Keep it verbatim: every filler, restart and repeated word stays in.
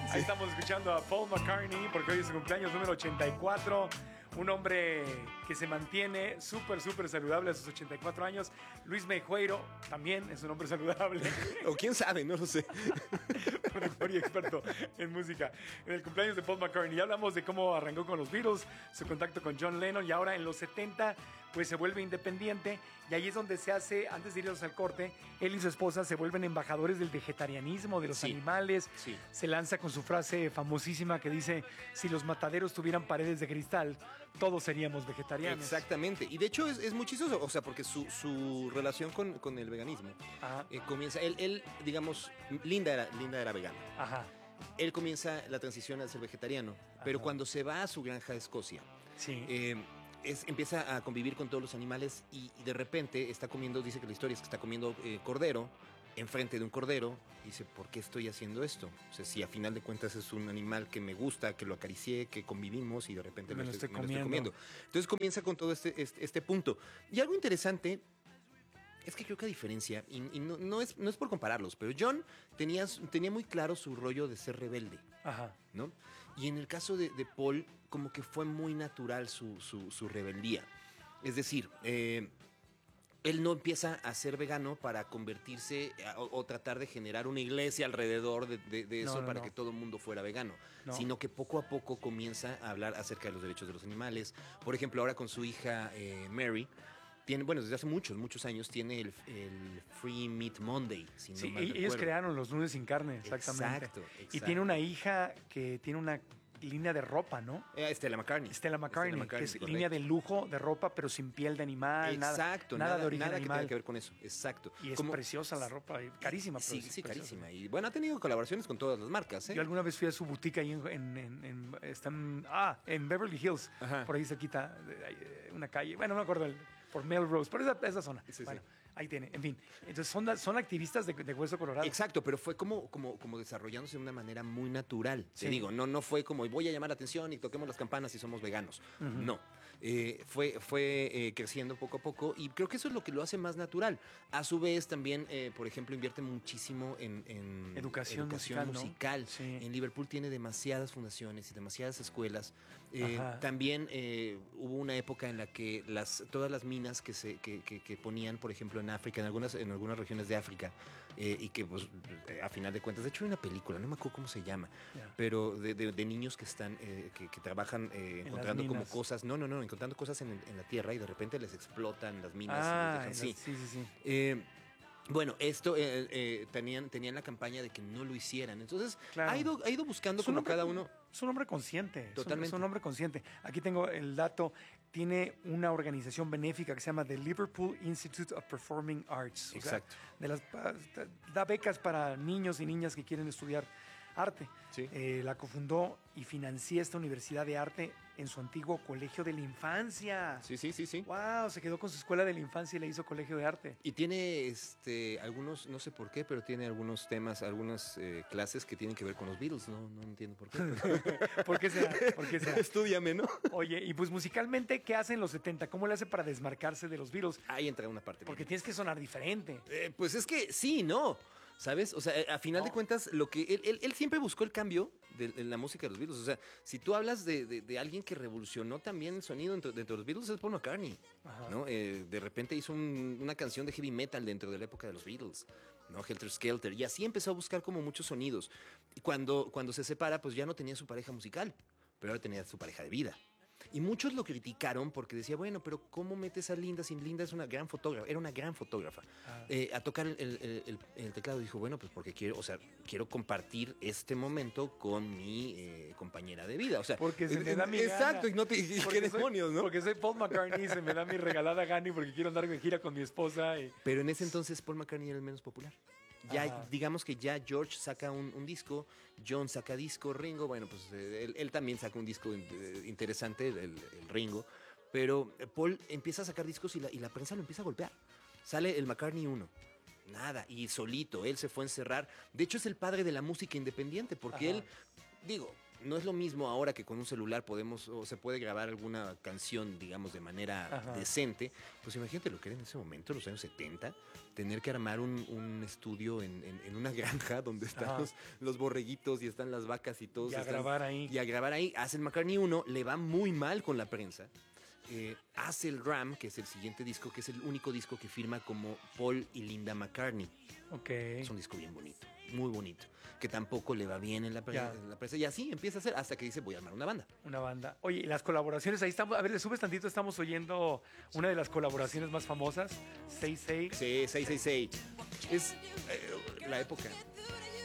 Ahí estamos escuchando a Paul McCartney porque hoy es su cumpleaños número ochenta y cuatro. Un hombre que se mantiene súper, súper saludable a sus ochenta y cuatro años. Luis Meijueiro también es un hombre saludable. O quién sabe, no lo sé. Productor y experto en música. En el cumpleaños de Paul McCartney. Ya hablamos de cómo arrancó con los Beatles, su contacto con John Lennon, y ahora en los setenta pues se vuelve independiente, y ahí es donde se hace, antes de irnos al corte, él y su esposa se vuelven embajadores del vegetarianismo, de los sí, animales. Sí. Se lanza con su frase famosísima que dice: si los mataderos tuvieran paredes de cristal, todos seríamos vegetarianos. Exactamente. Y de hecho es, es muy chistoso, o sea, porque su, su relación con, con el veganismo eh, comienza, él, él, digamos, Linda era, Linda era vegana. Ajá. Él comienza la transición a ser vegetariano, Ajá. pero cuando se va a su granja de Escocia, sí. eh, es, empieza a convivir con todos los animales y, y de repente está comiendo, dice que la historia es que está comiendo eh, cordero, enfrente de un cordero, y dice, ¿por qué estoy haciendo esto? O sea, si a final de cuentas es un animal que me gusta, que lo acaricié, que convivimos y de repente me lo, lo estoy, estoy, me comiendo. lo estoy comiendo. Entonces comienza con todo este, este, este punto. Y algo interesante es que creo que a diferencia, y, y no, no, es, no es por compararlos, pero John tenía, tenía muy claro su rollo de ser rebelde. Ajá. ¿No? Y en el caso de, de Paul, como que fue muy natural su, su, su rebeldía. Es decir, eh, él no empieza a ser vegano para convertirse a, o, o tratar de generar una iglesia alrededor de, de, de eso no, no, para no. que todo el mundo fuera vegano, no. sino que poco a poco comienza a hablar acerca de los derechos de los animales. Por ejemplo, ahora con su hija eh, Mary, tiene, bueno, desde hace muchos, muchos años tiene el, el Free Meat Monday. Si no sí, mal ellos recuerdo. crearon los lunes sin carne, exactamente. Exacto, exacto. Y tiene una hija que tiene una línea de ropa, ¿no? Eh, Stella McCartney. Stella McCartney, Stella McCartney que es correcto. línea de lujo de ropa, pero sin piel de animal. Exacto, nada, nada, nada de origen nada animal. que tenga que ver con eso. Exacto. Y es Como, preciosa la ropa, y carísima. Sí, pero sí, preciosa. carísima. Y bueno, ha tenido colaboraciones con todas las marcas, ¿eh? Yo alguna vez fui a su boutique ahí en, en, en, en, está en, ah, en Beverly Hills, Ajá. por ahí cerquita, una calle, bueno, no me acuerdo, el, por Melrose, por esa, esa zona. Sí, bueno, sí. Ahí tiene, en fin. Entonces son, son activistas de, de Hueso Colorado. Exacto, pero fue como, como, como desarrollándose de una manera muy natural. Sí. Te digo, no, no fue como voy a llamar la atención y toquemos las campanas y somos veganos. Uh-huh. No. Eh, fue fue eh, creciendo poco a poco y creo que eso es lo que lo hace más natural. A su vez también, eh, por ejemplo, invierte muchísimo en, en educación, educación musical. musical. ¿no? Sí. En Liverpool tiene demasiadas fundaciones y demasiadas escuelas. Eh, también eh, hubo una época en la que las, todas las minas que, se, que, que, que ponían, por ejemplo, en África, en algunas, en algunas regiones de África, eh, y que pues, a final de cuentas, de hecho hay una película, no me acuerdo cómo se llama, yeah. pero de, de, de niños que están, eh, que, que trabajan eh, encontrando como cosas, no, no, no, encontrando cosas en, en la tierra y de repente les explotan las minas. Ah, y les dejan, sí, sí, sí. sí. Eh, Bueno, esto eh, eh, tenían, tenían la campaña de que no lo hicieran. Entonces, claro. ha, ido, ha ido buscando como hombre, cada uno. Es un hombre consciente. Totalmente. Es un, es un hombre consciente. Aquí tengo el dato. Tiene una organización benéfica que se llama The Liverpool Institute of Performing Arts. Exacto. O sea, de las, da becas para niños y niñas que quieren estudiar arte. Sí. Eh, la cofundó y financia esta universidad de arte en su antiguo colegio de la infancia. Sí, sí, sí, sí. Wow, se quedó con su escuela de la infancia y le hizo colegio de arte. Y tiene este algunos, no sé por qué, pero tiene algunos temas, algunas eh, clases que tienen que ver con los Beatles. No, no entiendo por qué. ¿Por qué será? ¿Por qué será? Estúdiame, ¿no? Oye, y pues musicalmente, ¿qué hace en los setenta? ¿Cómo le hace para desmarcarse de los Beatles? Ahí entra una parte. Porque bien. Tienes que sonar diferente. Eh, pues es que sí, no. ¿Sabes? O sea, a final no. de cuentas, lo que él, él, él siempre buscó el cambio de, de la música de los Beatles. O sea, si tú hablas de, de, de alguien que revolucionó también el sonido dentro, dentro de los Beatles, es Paul McCartney. ¿No? Eh, de repente hizo un, una canción de heavy metal dentro de la época de los Beatles, ¿no? Helter Skelter. Y así empezó a buscar como muchos sonidos. Y cuando, cuando se separa, pues ya no tenía su pareja musical, pero ahora tenía su pareja de vida. Y muchos lo criticaron porque decía, bueno, pero ¿cómo metes a Linda? Sin Linda es una gran fotógrafa, era una gran fotógrafa. Ah. Eh, a tocar el, el, el, el teclado dijo, bueno, pues porque quiero, o sea, quiero compartir este momento con mi eh, compañera de vida. O sea, porque se eh, me da mi exacto, gana. y no te, y qué demonios, soy, ¿no? Porque soy Paul McCartney, se me da mi regalada gana y porque quiero andar de gira con mi esposa. Y... Pero en ese entonces Paul McCartney era el menos popular. Ya, Ajá. digamos que ya George saca un, un disco, John saca disco, Ringo, bueno, pues eh, él, él también saca un disco eh, interesante, el, el, el Ringo, pero Paul empieza a sacar discos y la, y la prensa lo empieza a golpear. Sale el McCartney uno, nada, y solito, él se fue a encerrar. De hecho, es el padre de la música independiente, porque Ajá. él, digo, no es lo mismo ahora que con un celular podemos o se puede grabar alguna canción, digamos, de manera Ajá. decente. Pues imagínate lo que era en ese momento, en los años setenta, tener que armar un, un estudio en, en- en una granja donde están Ajá. los, los borreguitos y están las vacas y todos. Y a están- grabar ahí. Y a grabar ahí. Hacen McCartney uno, le va muy mal con la prensa. Eh, hace el Ram, que es el siguiente disco, que es el único disco que firma como Paul y Linda McCartney. Ok. Es un disco bien bonito, muy bonito, que tampoco le va bien en la, pre- Ya. en la prensa. Y así empieza a hacer hasta que dice, voy a armar una banda. Una banda. Oye, y las colaboraciones, ahí estamos. A ver, le subes tantito, estamos oyendo una de las colaboraciones más famosas, Say Say. Sí, seis seis seis. Es eh, la época.